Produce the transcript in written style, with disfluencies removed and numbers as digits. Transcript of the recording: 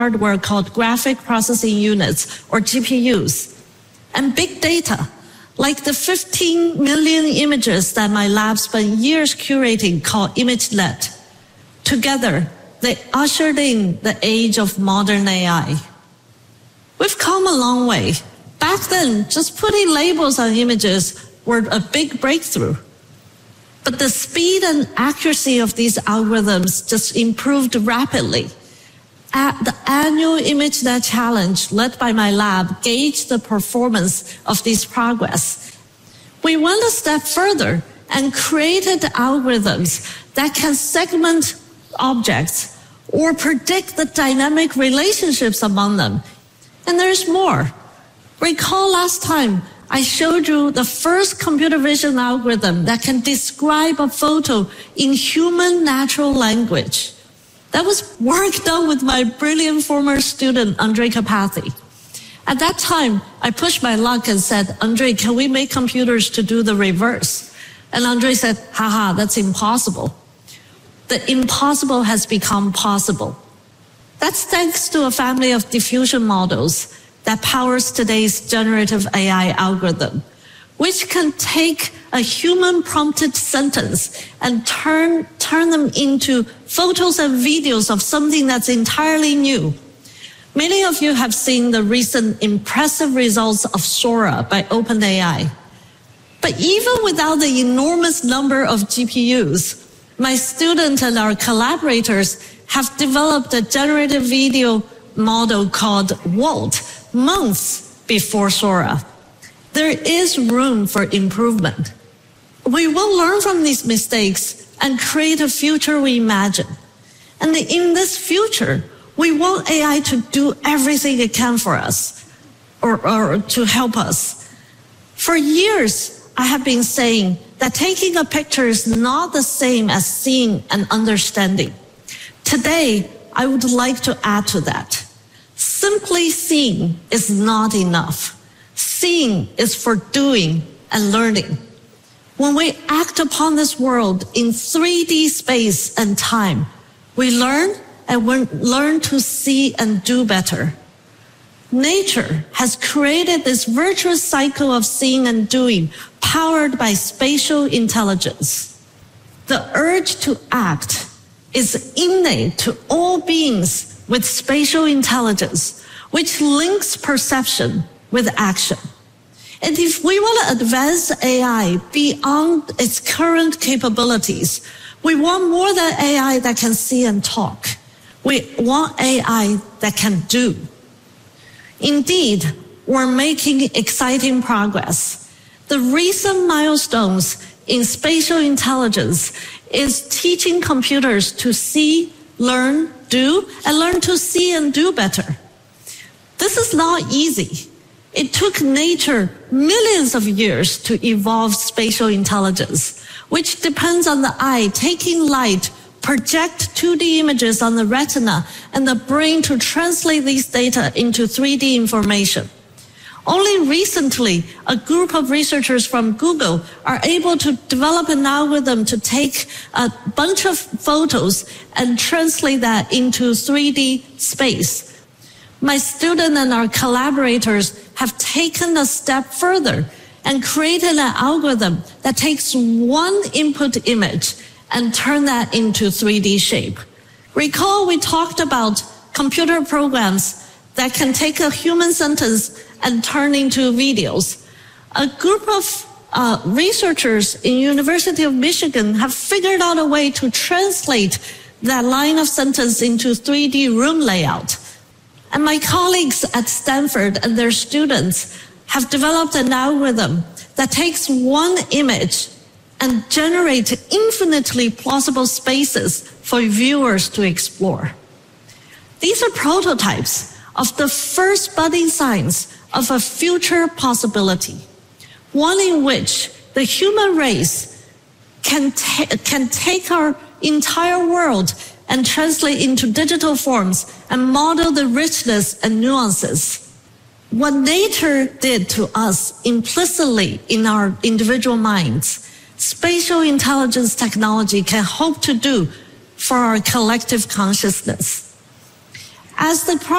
hardware called graphic processing units, or GPUs, and big data, like the 15 million images that my lab spent years curating called ImageNet. Together, they ushered in the age of modern AI. We've come a long way. Back then, just putting labels on images were a big breakthrough. But the speed and accuracy of these algorithms just improved rapidly. At the annual ImageNet Challenge, led by my lab, gauged the performance of this progress. We went a step further and created algorithms that can segment objects or predict the dynamic relationships among them. And there's more. Recall last time I showed you the first computer vision algorithm that can describe a photo in human natural language. That was work done with my brilliant former student, Andrej Karpathy. At that time, I pushed my luck and said, Andrej, can we make computers to do the reverse? And Andrej said, haha, that's impossible. The impossible has become possible. That's thanks to a family of diffusion models that powers today's generative AI algorithm, which can take a human prompted sentence and turn them into photos and videos of something that's entirely new. Many of you have seen the recent impressive results of Sora by OpenAI. But even without the enormous number of GPUs, my student and our collaborators have developed a generative video model called Walt months before Sora. There is room for improvement. We will learn from these mistakes and create a future we imagine. And in this future, we want AI to do everything it can for us or to help us. For years, I have been saying that taking a picture is not the same as seeing and understanding. Today, I would like to add to that. Simply seeing is not enough. Seeing is for doing and learning. When we act upon this world in 3D space and time, we learn and we learn to see and do better. Nature has created this virtuous cycle of seeing and doing, powered by spatial intelligence. The urge to act is innate to all beings with spatial intelligence, which links perception with action. And if we want to advance AI beyond its current capabilities, we want more than AI that can see and talk. We want AI that can do. Indeed, we're making exciting progress. The recent milestones in spatial intelligence is teaching computers to see, learn, do, and learn to see and do better. This is not easy. It took nature millions of years to evolve spatial intelligence, which depends on the eye taking light, project 2D images on the retina, and the brain to translate these data into 3D information. Only recently, a group of researchers from Google are able to develop an algorithm to take a bunch of photos and translate that into 3D space. My student and our collaborators have taken a step further and created an algorithm that takes one input image and turn that into 3D shape. Recall we talked about computer programs that can take a human sentence and turn into videos. A group of researchers in University of Michigan have figured out a way to translate that line of sentence into 3D room layout. And my colleagues at Stanford and their students have developed an algorithm that takes one image and generates infinitely plausible spaces for viewers to explore. These are prototypes of the first budding signs of a future possibility, one in which the human race can take our entire world and translate into digital forms and model the richness and nuances. What nature did to us implicitly in our individual minds, spatial intelligence technology can hope to do for our collective consciousness. As the